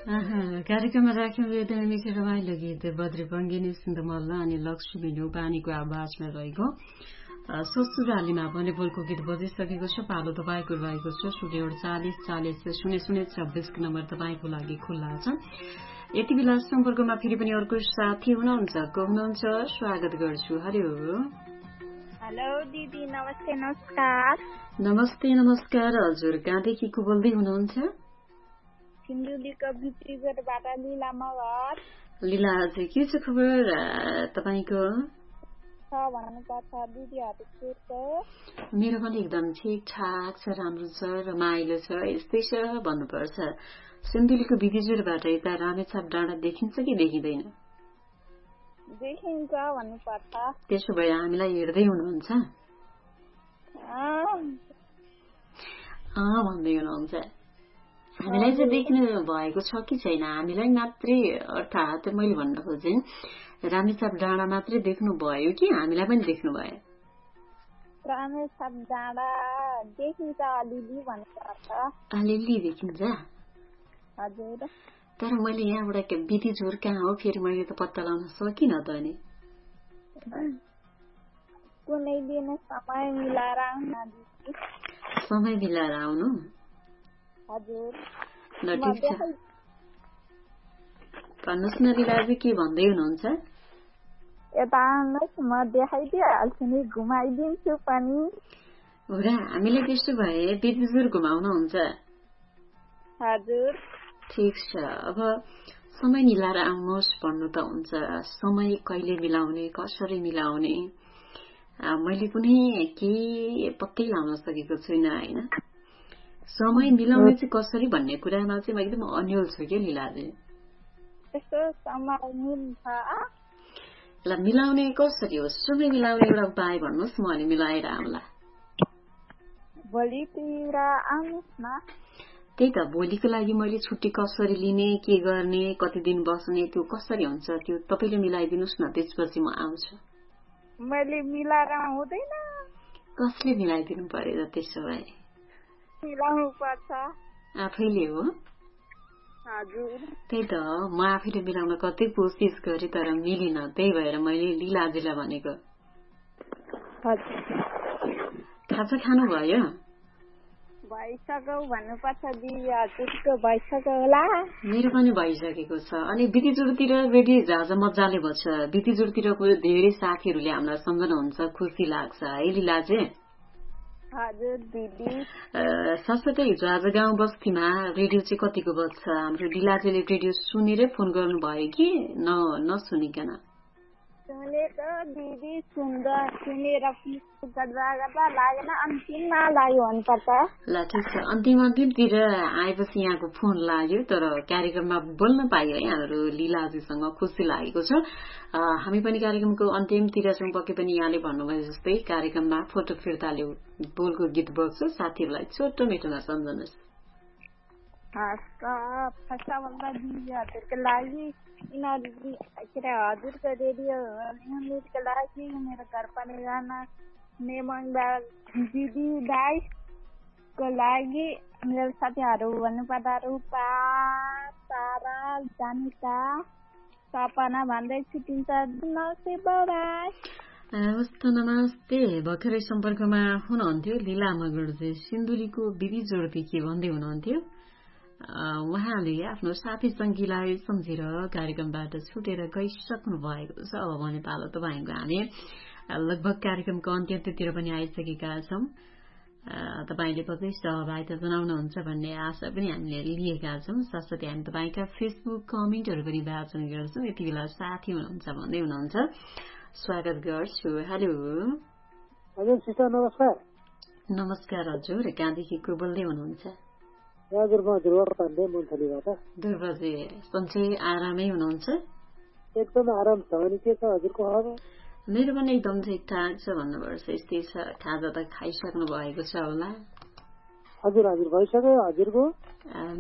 कार्यक्रममा राख्यौँ एकदमै मिठो रमाइलो गीत बद्री बङ्गिनी सिन्धुमल्ल अनि लक्ष्मी न्यौपानीको आवाजमा रहेको ससुरालीमा भने बोलको गीत बजिसकेको छ। पालो तपाईँको रहेको छ 04040 नम्बर तपाईँको लागि खुल्ला छ। यति बेला सम्पर्कमा फेरि पनि अर्को साथी हुनुहुन्छ। को हुनुहुन्छ? स्वागत गर्छु। हेलो हेलो दिदी, नमस्ते। नमस्कार। नमस्ते नमस्कार हजुर। कहाँदेखि को बोल्दै हुनुहुन्छ? सिन्धुलीको भित्रीगढबाट लीला मगर। लीला हजुर, के छ खबर तपाईँको? मेरो पनि एकदम ठिकठाक छ, राम्रो छ, रमाइलो छ, यस्तै छ भन्नुपर्छ। सिन्धुलीको बिदिजुरबाट यता रामेछाप डाँडा देखिन्छ कि देखिँदैन? देखिन्छ भन्नुपर्छ। त्यसो भए हामीलाई हेर्दै हुनुहुन्छ? भन्दै हुनुहुन्छ। हामीलाई चाहिँ देख्नु भएको छ कि छैन? हामीलाई मात्रै, अर्थात् मैले भन्न खोजेँ रामेछाप डाँडा मात्रै देख्नु भयो कि हामीलाई पनि देख्नु भयो? रामेछाप डाँडा देखिन्छ अलिअलि भन्नुपर्छ। अलिअलि देखिन्छ हजुर। तर मैले यहाँबाट बिदिजुर कहाँ हो फेरि मैले त पत्ता लगाउन सकिनँ त नि। कुनै दिन समय मिलाएर आउनु। समय मिलाएर आउनु? हजुर। ल ठिक छ। भन्नुहोस् न लीलाजी, के भन्दै हुनुहुन्छ? यता आउनुहोस्, म देखाइदिइहाल्छु नि, घुमाइदिन्छु पनि। हो र, हामीले त्यसो भए बिदिजुर घुमाउनुहुन्छ? हजुर। ठिक छ। अब समय मिलाएर आउनुहोस् भन्नु त हुन्छ, समय कहिले मिलाउने, कसरी मिलाउने मैले कुनै केही पत्तै लाउन सकेको छुइनँ होइन। समय मिलाउने चाहिँ कसरी भन्ने कुरामा चाहिँ म एकदम अन्यल छु के लीलाजी। ल मिलाउने कसरी हो? समय मिलाउने एउटा उपाय भन्नुहोस्, म अलि मिलाएर आउँला। भोलितिर आउनुहोस् न। त्यही त, भोलिको लागि मैले छुट्टी कसरी लिने, के गर्ने, कति दिन बस्ने, त्यो कसरी हुन्छ त्यो तपाईँले मिलाइदिनुहोस् न, त्यसपछि म आउँछु। मैले मिलाएर हुँदैन। कसले मिलाइदिनु पर्यो त त्यसो भए? मिलाउनु पर्छ। आफैले हो? हजुर। त्यही त, म आफैले मिलाउन कतै कोसिस गरेँ तर मिलिन, त्यही भएर मैले लीलाजीलाई भनेको। खाजा खानु भयो? भइसक्यो भन्नुपर्छ दिदी, हजुरको भइसक्यो होला? मेरो पनि भइसकेको छ। अनि बिदिजुरतिर रेडी जाजा मजाले भन्छ। बिदिजुरतिरको धेरै साथीहरूले हामीलाई सम्झनुहुन्छ, खुसी लाग्छ है लीलाजी? हजुर दिदी। साथसाथै हिजो आज गाउँ बस्तीमा रेडियो चाहिँ कतिको बज्छ? हाम्रो लीलाजीले रेडियो सुनेरै फोन गर्नुभयो कि नसुनिकन? सुनेको दिदी, सुनेर गर्दा गर्दा लागेन, अन्तिममा लाग्यो भन्नुपर्छ। ल ठिक छ, अन्तिमतिर आएपछि यहाँको फोन लाग्यो, तर कार्यक्रममा बोल्न पाइयो है हाम्रो लीलाजीसँग, खुसी लागेको छ। हामी पनि कार्यक्रमको अन्तिमतिर छौँ। पक्कै पनि यहाँले भन्नुभयो जस्तै कार्यक्रममा फोटो फिर्ताले बोलको गीत बज्छ, साथीहरूलाई छोटो मिठोमा सम्झनुहोस्। हजुरको लागि, हजुरको रेडियो युनिटको लागि, मेरो घरपालिका नेमङ दिदी दाइको लागि, मेरो साथीहरू भन्नुपर्दा रूपा, तारा, जानिता, सपना भन्दै छुट्टिन्छ। नमस्ते। भर्खरै सम्पर्कमा हुनुहुन्थ्यो लीला मगरजी, सिन्धुलीको बिदिजुरदेखि भन्दै हुनुहुन्थ्यो। उहाँले आफ्नो साथी सङ्गीलाई सम्झेर कार्यक्रमबाट छुटेर गइसक्नु भएको छ। अब भने पालो तपाईँको। हामी लगभग कार्यक्रमको अन्त्यतिर पनि आइसकेका छौँ। तपाईँले पक्कै सहभागिता जनाउनुहुन्छ भन्ने आशा पनि हामीले लिएका छौँ। साथसाथै हामी तपाईँका फेसबुक कमेन्टहरू पनि वाचन गर्छौँ। यति बेला साथी हुनुहुन्छ भन्दै हुनुहुन्छ, स्वागत गर्छु। हेलो हजुर सिस्टर, नमस्कार। नमस्कार हजुर। कहाँदेखि को बोल्दै हुनुहुन्छ? हजुर, म ध्रुव पाण्डे मन्थलीबाट। ध्रुवजी, सन्चै आरामै हुनुहुन्छ? एकदम आराम छ। अनि के छ हजुरको खबर? मेरो पनि एकदम ठिकठाक छ भन्नुपर्छ, यस्तै छ। खाजा त खाइसक्नु भएको छ होला? हजुर हजुर, भइसक्यो। हजुरको?